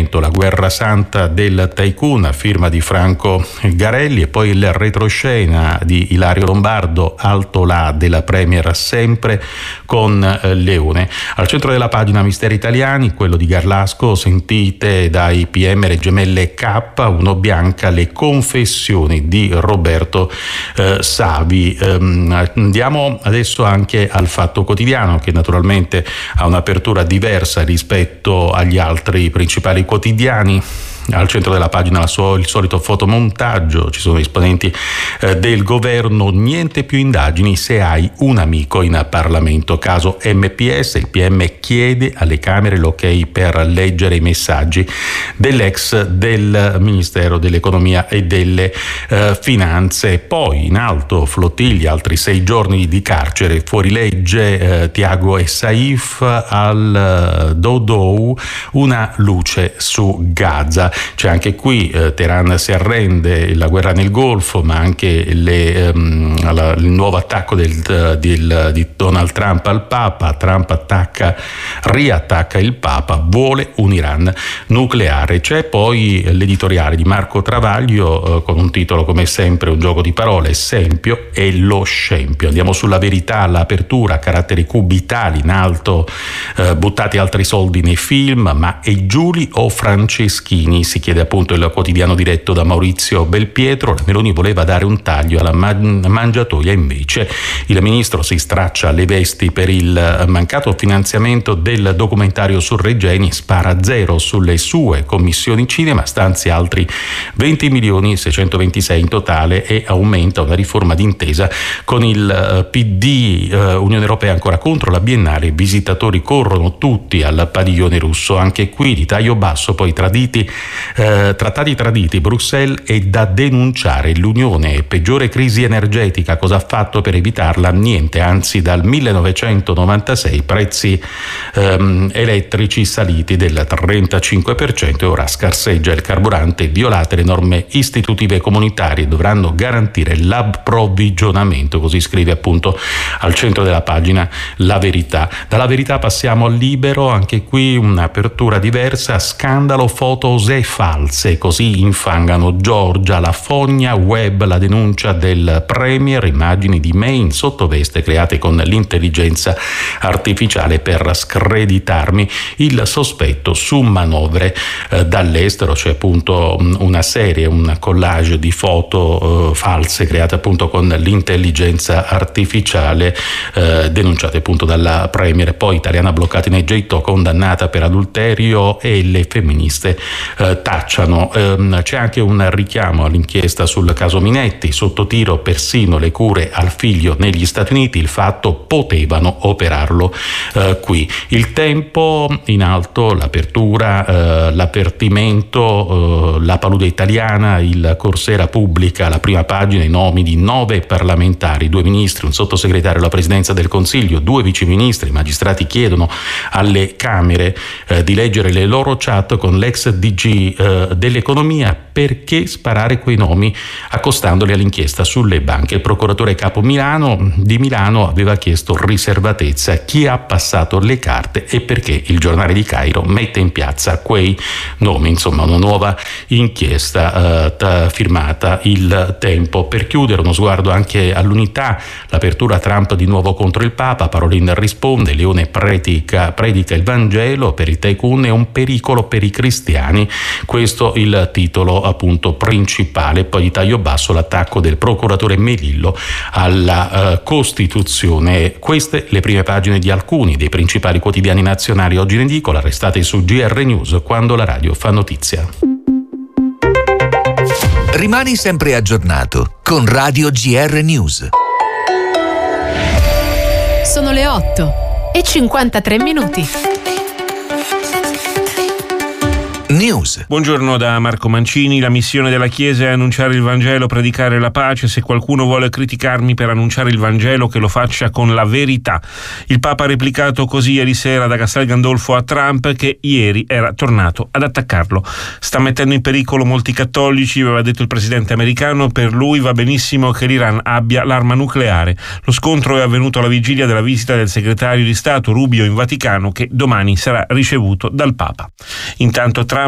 commento, La guerra santa del tycoon a firma di Franco Garelli, e poi il retroscena di Ilario Lombardo, Alto là della Premier sempre, con Leone. Al centro della pagina misteri italiani, quello di Garlasco, sentite dai PM le gemelle K, uno bianca, le confessioni di Roberto Savi. Andiamo adesso anche al Fatto Quotidiano, che naturalmente ha un'apertura diversa rispetto agli altri principali quotidiani. Al centro della pagina il solito fotomontaggio, ci sono esponenti del governo, niente più indagini se hai un amico in Parlamento. Caso MPS, il PM chiede alle Camere l'ok per leggere i messaggi dell'ex del Ministero dell'Economia e delle Finanze. Poi in alto, flottiglia, altri 6 giorni di carcere, fuorilegge Tiago e Saif al Dodou, una luce su Gaza. C'è anche qui Teheran si arrende, la guerra nel Golfo, ma anche il nuovo attacco di Donald Trump al Papa. Trump riattacca il Papa, vuole un Iran nucleare. C'è poi l'editoriale di Marco Travaglio con un titolo come sempre un gioco di parole, Sempio e lo Scempio. Andiamo sulla Verità, all'apertura, caratteri cubitali in alto, buttati altri soldi nei film, ma e Giuli o Franceschini? Si chiede appunto il quotidiano diretto da Maurizio Belpietro. La Meloni voleva dare un taglio alla mangiatoia, invece il ministro si straccia le vesti per il mancato finanziamento del documentario su Regeni, spara zero sulle sue commissioni cinema, stanzia altri 20.626 in totale e aumenta una riforma d'intesa con il PD. Unione Europea ancora contro la Biennale, visitatori corrono tutti al padiglione russo. Anche qui di taglio basso, poi trattati traditi, Bruxelles è da denunciare. L'Unione, peggiore crisi energetica, cosa ha fatto per evitarla? Niente, anzi dal 1996 prezzi elettrici saliti del 35% e ora scarseggia il carburante. Violate le norme istitutive comunitarie, dovranno garantire l'approvvigionamento, così scrive appunto al centro della pagina La Verità. Dalla Verità passiamo al Libero, anche qui un'apertura diversa, scandalo fotos e false, così infangano Giorgia, la fogna web, la denuncia del Premier, immagini di me in sottoveste create con l'intelligenza artificiale per screditarmi, il sospetto su manovre dall'estero. C'è appunto una serie, un collage di foto false create appunto con l'intelligenza artificiale, denunciate appunto dalla Premier. Poi italiana bloccata in Egitto, condannata per adulterio e le femministe tacciano. C'è anche un richiamo all'inchiesta sul caso Minetti, sotto tiro persino le cure al figlio negli Stati Uniti, il fatto potevano operarlo qui. Il Tempo in alto, l'apertura, l'avvertimento, la palude italiana, il Corsera pubblica la prima pagina, i nomi di 9 parlamentari, 2 ministri, un sottosegretario alla Presidenza del Consiglio, 2 viceministri. I magistrati chiedono alle Camere di leggere le loro chat con l'ex DG dell'Economia. Perché sparare quei nomi accostandoli all'inchiesta sulle banche? Il procuratore capo di Milano aveva chiesto riservatezza, chi ha passato le carte e perché il Giornale di Cairo mette in piazza quei nomi. Insomma, una nuova inchiesta firmata Il Tempo. Per chiudere, uno sguardo anche all'Unità, l'apertura, Trump di nuovo contro il Papa, Parolin risponde, Leone predica il Vangelo, per i tycoon è un pericolo per i cristiani, questo il titolo appunto principale. Poi di taglio basso l'attacco del procuratore Melillo alla Costituzione. Queste le prime pagine di alcuni dei principali quotidiani nazionali oggi in edicola. Restate su GR News, quando la radio fa notizia. Rimani sempre aggiornato con Radio GR News. Sono le 8:53. News. Buongiorno da Marco Mancini. La missione della Chiesa è annunciare il Vangelo, predicare la pace. Se qualcuno vuole criticarmi per annunciare il Vangelo, che lo faccia con la verità. Il Papa ha replicato così ieri sera da Castel Gandolfo a Trump, che ieri era tornato ad attaccarlo. Sta mettendo in pericolo molti cattolici, aveva detto il presidente americano. Per lui va benissimo che l'Iran abbia l'arma nucleare. Lo scontro è avvenuto alla vigilia della visita del segretario di Stato Rubio in Vaticano, che domani sarà ricevuto dal Papa. Intanto Trump